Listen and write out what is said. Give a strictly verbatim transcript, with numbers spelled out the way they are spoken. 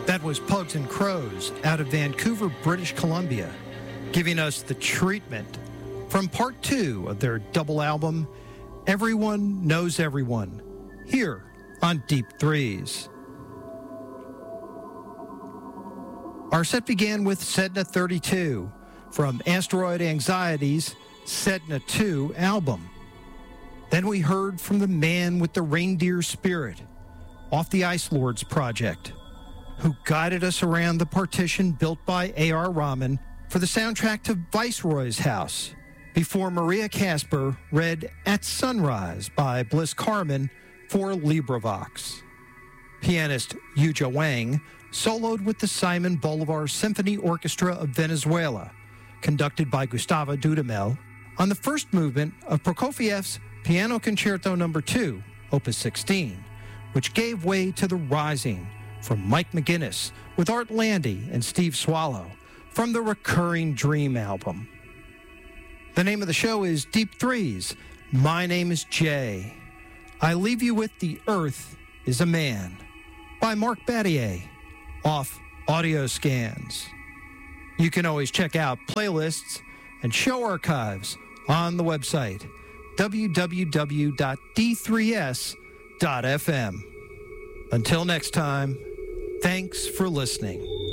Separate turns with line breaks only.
That was Pugs and Crows out of Vancouver, British Columbia, giving us the treatment from part two of their double album, Everyone Knows Everyone, here on Deep Threes. Our set began with Sedna thirty-two from Asteroid Anxiety's Sedna two album. Then we heard from the man with the reindeer spirit off the Ice Lords project, who guided us around the partition built by A R. Rahman for the soundtrack to Viceroy's House, before Maria Casper read At Sunrise by Bliss Carman for LibriVox. Pianist Yuja Wang soloed with the Simon Bolivar Symphony Orchestra of Venezuela, conducted by Gustavo Dudamel, on the first movement of Prokofiev's Piano Concerto Number two, Opus sixteen, which gave way to The Rising from Mike McGuinness with Art Landy and Steve Swallow from the Recurring Dream album. The name of the show is Deep Threes. My name is Jay. I leave you with The Earth is a Man by Mark Battier off Audio Scans. You can always check out playlists and show archives on the website w w w dot d three s dot f m. Until next time, thanks for listening.